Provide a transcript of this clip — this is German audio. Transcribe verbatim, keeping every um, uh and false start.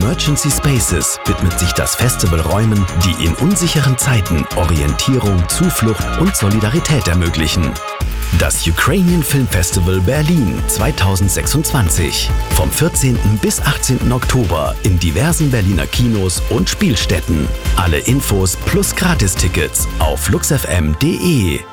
Emergency Spaces widmet sich das Festival Räumen, die in unsicheren Zeiten Orientierung, Zuflucht und Solidarität ermöglichen. Das Ukrainian Film Festival Berlin zweitausendsechsundzwanzig. Vom vierzehnten bis achtzehnten Oktober in diversen Berliner Kinos und Spielstätten. Alle Infos plus Gratistickets auf luxfm punkt de.